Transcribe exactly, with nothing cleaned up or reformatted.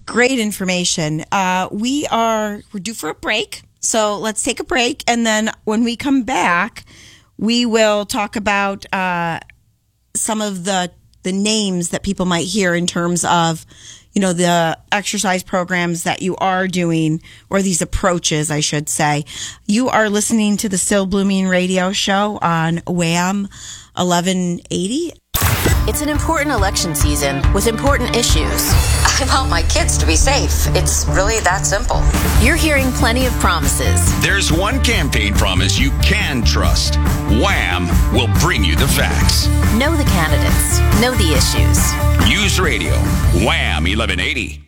Great information. Uh, we are we're due for a break, so let's take a break, and then when we come back, we will talk about uh, some of the the names that people might hear in terms of, you know, the exercise programs that you are doing, or these approaches, I should say. You are listening to the Still Blooming radio show on Wham eleven eighty. It's an important election season with important issues. I want my kids to be safe. It's really that simple. You're hearing plenty of promises. There's one campaign promise you can trust. Wham will bring you the facts. Know the candidates. Know the issues. News Radio, Wham eleven eighty.